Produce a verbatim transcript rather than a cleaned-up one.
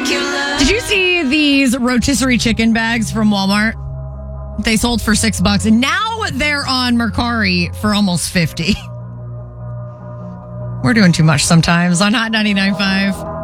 Did you see these rotisserie chicken bags from Walmart? They sold for six bucks, and now they're on Mercari for almost fifty. We're doing too much sometimes on Hot ninety-nine point five.